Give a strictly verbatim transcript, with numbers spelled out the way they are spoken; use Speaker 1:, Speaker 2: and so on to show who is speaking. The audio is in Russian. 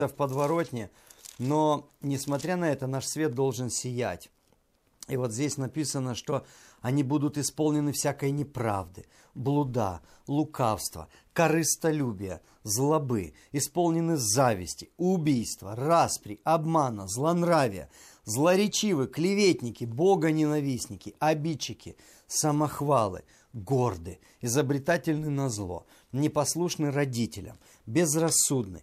Speaker 1: в подворотне, но, несмотря на это, наш свет должен сиять. И вот здесь написано, что они будут исполнены всякой неправды, блуда, лукавства, корыстолюбия, злобы, исполнены зависти, убийства, распри, обмана, злонравия, злоречивы, клеветники, богоненавистники, обидчики, самохвалы, горды, изобретательны на зло, непослушны родителям, безрассудны,